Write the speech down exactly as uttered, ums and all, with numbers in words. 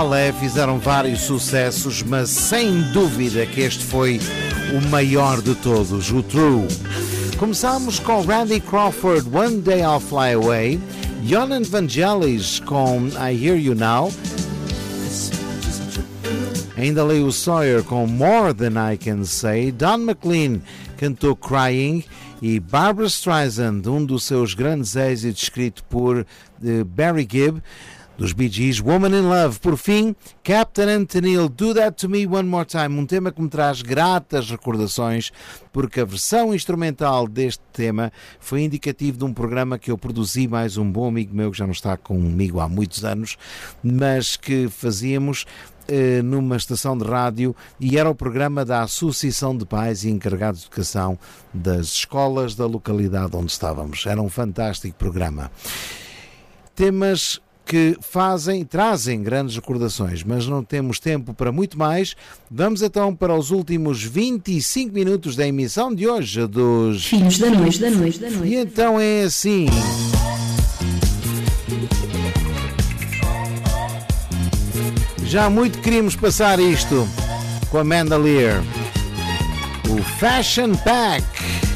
Fizeram vários sucessos, mas sem dúvida que este foi o maior de todos, o True. Começámos com Randy Crawford, One Day I'll Fly Away, Jonan Vangelis com I Hear You Now, ainda Leo Sawyer com More Than I Can Say, Don McLean cantou Crying e Barbra Streisand, um dos seus grandes êxitos, escrito por uh, Barry Gibb, dos Bee Gees, Woman in Love. Por fim, Captain Antonil, Do That To Me One More Time, um tema que me traz gratas recordações, porque a versão instrumental deste tema foi indicativo de um programa que eu produzi, mais um bom amigo meu que já não está comigo há muitos anos, mas que fazíamos eh, numa estação de rádio, e era o programa da Associação de Pais e Encarregados de Educação das escolas da localidade onde estávamos. Era um fantástico programa. Temas que fazem, trazem grandes recordações, mas não temos tempo para muito mais. Vamos então para os últimos vinte e cinco minutos da emissão de hoje dos Filhos da Noite, da Noite, da Noite. E então é assim. Já muito queríamos passar isto com a Amanda Lear. O Fashion Pack.